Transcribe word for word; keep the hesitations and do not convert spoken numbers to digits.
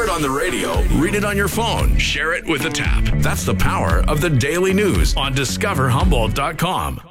Hear it on the radio, read it on your phone, share it with a tap. That's the power of the Daily News on discover humboldt dot com.